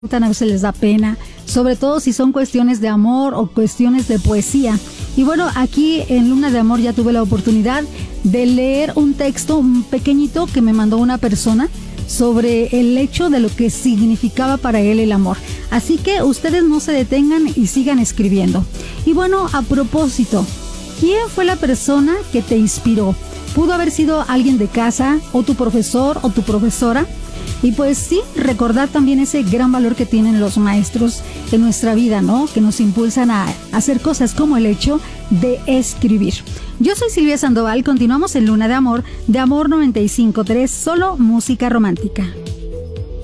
a veces les da pena, sobre todo si son cuestiones de amor o cuestiones de poesía. Y bueno, aquí en Luna de Amor ya tuve la oportunidad de leer un texto pequeñito que me mandó una persona sobre el hecho de lo que significaba para él el amor. Así que ustedes no se detengan y sigan escribiendo. Y bueno, a propósito, ¿quién fue la persona que te inspiró? Pudo haber sido alguien de casa, o tu profesor, o tu profesora. Y pues sí, recordar también ese gran valor que tienen los maestros en nuestra vida, ¿no? Que nos impulsan a hacer cosas como el hecho de escribir. Yo soy Silvia Sandoval, continuamos en Luna de Amor 95.3, solo música romántica.